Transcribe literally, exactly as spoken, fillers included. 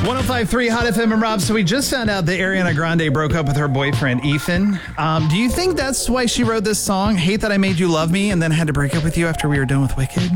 one oh five point three Hot F M and Rob. So we just found out that Ariana Grande broke up with her boyfriend, Ethan. Um, do you think that's why she wrote this song, Hate That I Made You Love Me, and then had to break up with you after we were done with Wicked?